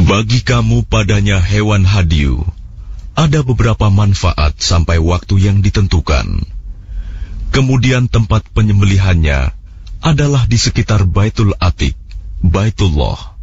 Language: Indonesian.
Bagi kamu padanya hewan hadiu, ada beberapa manfaat sampai waktu yang ditentukan. Kemudian tempat penyembelihannya adalah di sekitar Baitul Atiq, Baitullah.